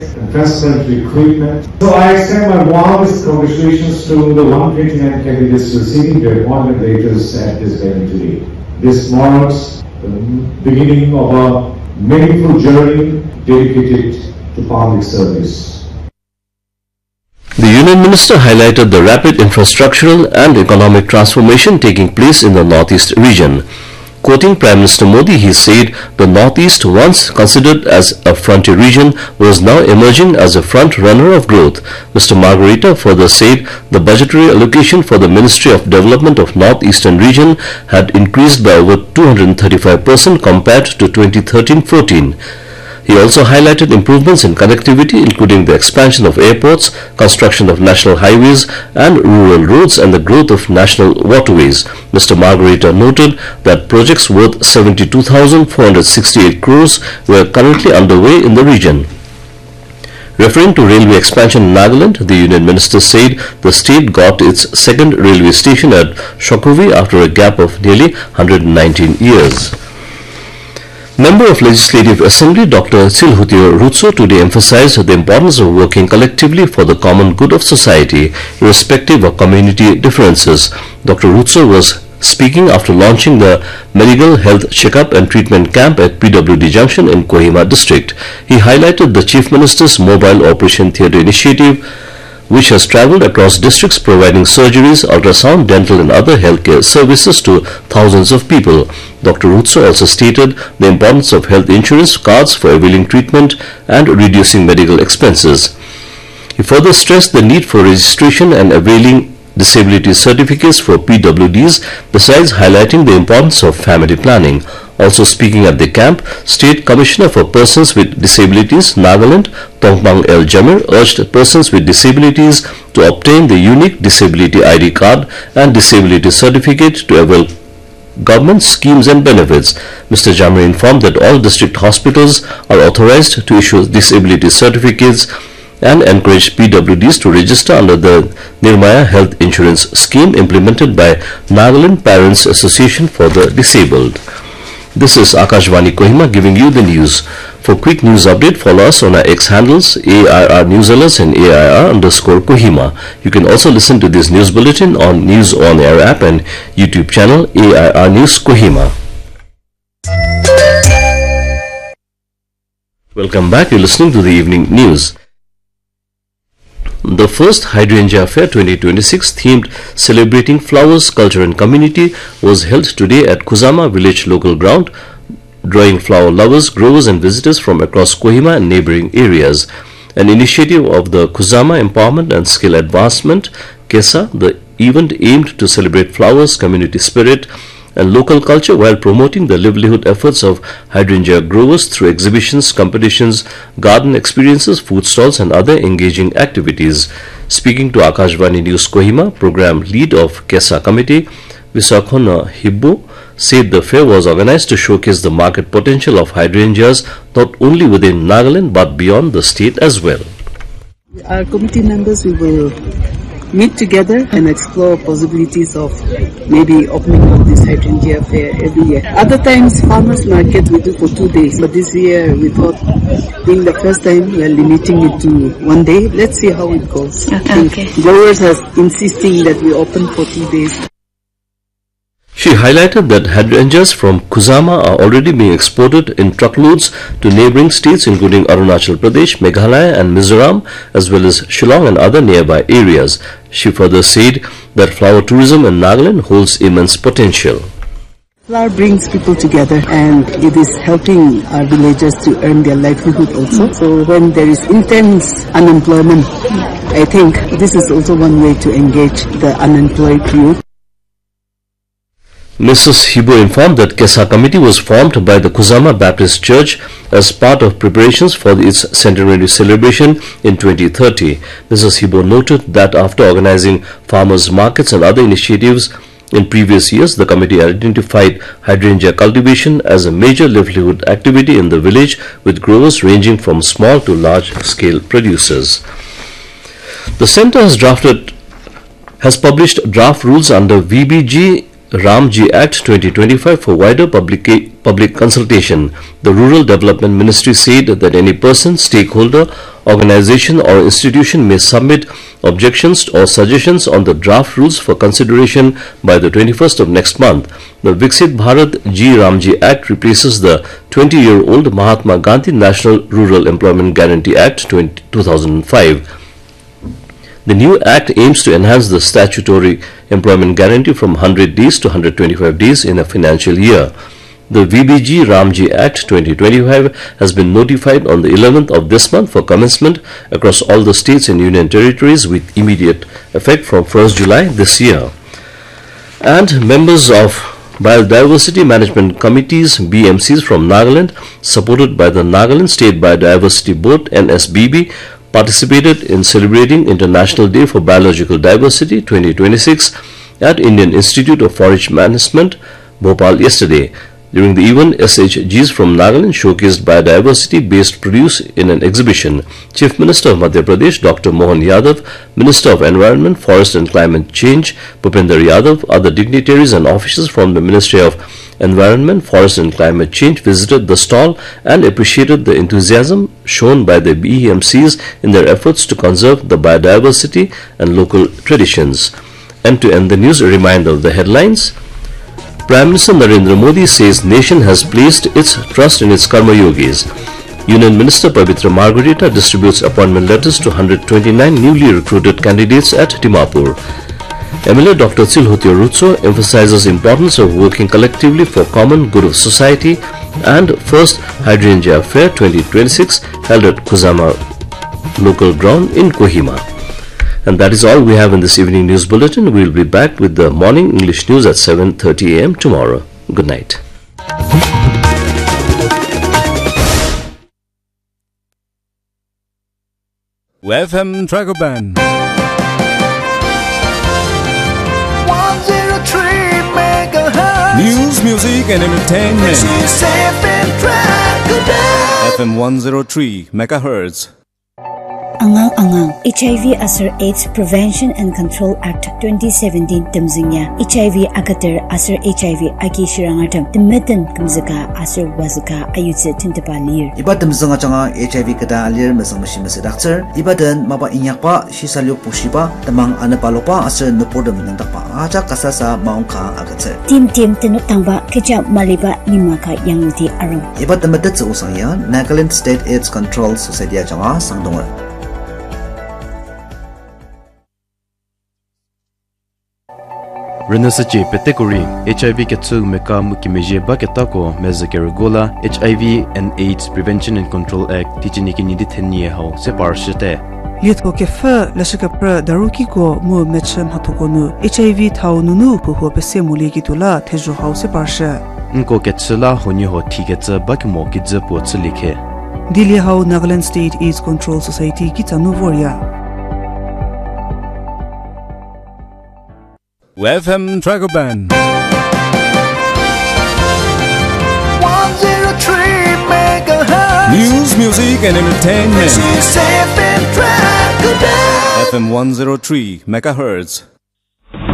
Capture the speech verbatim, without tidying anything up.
investment equipment. So I extend my warmest congratulations to the one hundred twenty-nine candidates receiving their appointment letters at this venue today. This marks the beginning of a meaningful journey dedicated to public service. The Union Minister highlighted the rapid infrastructural and economic transformation taking place in the Northeast region. Quoting Prime Minister Modi, he said the Northeast, once considered as a frontier region, was now emerging as a front runner of growth. Mister Margarita further said the budgetary allocation for the Ministry of Development of Northeastern region had increased by over two hundred thirty-five percent compared to twenty thirteen fourteen. He also highlighted improvements in connectivity, including the expansion of airports, construction of national highways and rural roads, and the growth of national waterways. Mister Margarita noted that projects worth seventy-two thousand four hundred sixty-eight crores were currently underway in the region. Referring to railway expansion in Nagaland, the Union Minister said the state got its second railway station at Shokovi after a gap of nearly one hundred nineteen years. Member of Legislative Assembly Doctor Silhutio Rutso today emphasized the importance of working collectively for the common good of society, irrespective of community differences. Doctor Rutso was speaking after launching the Medical Health Checkup and Treatment Camp at P W D Junction in Kohima district. He highlighted the Chief Minister's Mobile Operation Theatre initiative, which has travelled across districts providing surgeries, ultrasound, dental and other healthcare services to thousands of people. Doctor Rutso also stated the importance of health insurance cards for availing treatment and reducing medical expenses. He further stressed the need for registration and availing disability certificates for P W Ds, besides highlighting the importance of family planning. Also speaking at the camp, State Commissioner for Persons with Disabilities, Nagaland, Tongpang L. Jamir, urged persons with disabilities to obtain the unique disability I D card and disability certificate to avail government schemes and benefits. Mister Jamir informed that all district hospitals are authorized to issue disability certificates and encouraged P W Ds to register under the Nirmaya Health Insurance Scheme implemented by Nagaland Parents Association for the Disabled. This is Akashvani Kohima giving you the news. For quick news update, follow us on our X handles A I R News Alerts and A I R underscore Kohima. You can also listen to this news bulletin on News On Air app and YouTube channel A I R News Kohima. Welcome back. You're listening to the evening news. The first Hydrangea Fair twenty twenty-six themed Celebrating Flowers, Culture and Community was held today at Kuzama Village Local Ground, drawing flower lovers, growers and visitors from across Kohima and neighboring areas. An initiative of the Kuzama Empowerment and Skill Advancement, KESA, the event aimed to celebrate flowers, community spirit and local culture while promoting the livelihood efforts of hydrangea growers through exhibitions, competitions, garden experiences, food stalls and other engaging activities. Speaking to Akashvani News Kohima, program lead of KESA committee, Visakhona Hibbo, said the fair was organized to showcase the market potential of hydrangeas not only within Nagaland but beyond the state as well. Our committee members, we will meet together and explore possibilities of maybe opening up this hydrangea fair every year. Other times, farmers market we do for two days, but this year we thought, being the first time, we are limiting it to one day. Let's see how it goes. Okay. Growers are insisting that we open for two days. She highlighted that hydrangeas from Kuzama are already being exported in truckloads to neighbouring states including Arunachal Pradesh, Meghalaya and Mizoram, as well as Shillong and other nearby areas. She further said that flower tourism in Nagaland holds immense potential. Flower brings people together and it is helping our villagers to earn their livelihood also. So when there is intense unemployment, I think this is also one way to engage the unemployed youth. Missus Hibbo informed that KESA committee was formed by the Kuzama Baptist Church as part of preparations for its centenary celebration in twenty thirty. Missus Hibbo noted that after organizing farmers' markets and other initiatives in previous years, the committee identified hydrangea cultivation as a major livelihood activity in the village, with growers ranging from small to large-scale producers. The centre has drafted, has published draft rules under V B G Ramji Act twenty twenty-five for wider public, public consultation. The Rural Development Ministry said that any person, stakeholder organization or institution may submit objections or suggestions on the draft rules for consideration by the twenty-first of next month. The Viksit Bharat G. Ramji Act replaces the twenty-year-old Mahatma Gandhi National Rural Employment Guarantee Act two thousand five. The new act aims to enhance the statutory employment guarantee from one hundred days to one hundred twenty-five days in a financial year. The V B G Ramji Act twenty twenty-five has been notified on the eleventh of this month for commencement across all the states and union territories with immediate effect from first July this year. And members of Biodiversity Management Committees B M Cs from Nagaland, supported by the Nagaland State Biodiversity Board N S B B, participated in celebrating International Day for Biological Diversity twenty twenty-six at Indian Institute of Forest Management, Bhopal yesterday. During the event, S H Gs from Nagaland showcased biodiversity-based produce in an exhibition. Chief Minister of Madhya Pradesh, Doctor Mohan Yadav, Minister of Environment, Forest and Climate Change, Bhupender Yadav, other dignitaries and officials from the Ministry of Environment, Forest and Climate Change visited the stall and appreciated the enthusiasm shown by the B E M Cs in their efforts to conserve the biodiversity and local traditions. And to end the news, a reminder of the headlines. Prime Minister Narendra Modi says nation has placed its trust in its Karma Yogis. Union Minister Pavitra Margarita distributes appointment letters to one hundred twenty-nine newly recruited candidates at Dimapur. M L A Doctor Tsilhutio Rutso emphasizes importance of working collectively for common good of society, and first Hydrangea Fair twenty twenty-six held at Kuzama local ground in Kohima. And that is all we have in this evening news bulletin. We will be back with the morning English news at seven thirty a m tomorrow. Good night. F M Dragoban one oh three megahertz. News, music and entertainment. This is F M Dragoban. F M one oh three megahertz. Angang-angang, H I V Asar AIDS Prevention and Control Act twenty seventeen Tamzingya, H I V Akatir Asar H I V Aki Shirangatam, Timitan Kamzaka Asar Wazaka Ayutse Tintapalir. Iba Tamzanga Changa H I V Kada Alir Masamashi Masidakter, Ibadan Maba Inyakpa, Shisalyo Pushiba, Tamang Anapalopa Asar Nupodam Nandapa, Acha Kasasa Maunka Akatse. Tim Tim Tinutamba, Keja Maliba Nimaka Yanguti Aram. Iba Tamatat Usangya, Nagaland State AIDS Control Society Changa Sangdonga. Renasachi Petekuri, H I V Ketsu Meka Mukimeje Baketako, Mezakeragola, H I V and AIDS Prevention and Control Act, Tichiniki Nidi Tenye Ho, Separ Shite. Lietko Kefa, Lashikapra, Darukiko, Mu Mechem Hatokonu, H I V Tau Nunu, Puho Pese Muligitula, Tejo House Parsha. Nko Ketsula, Honyoho Tigetsa, Bakimo Kidza Potsilike. Dilia Hau Nagaland State AIDS Control Society, Kitanu Voria. F M Dragoban one oh three megahertz. News, music and entertainment. This is F M Dragoban. F M one oh three megahertz.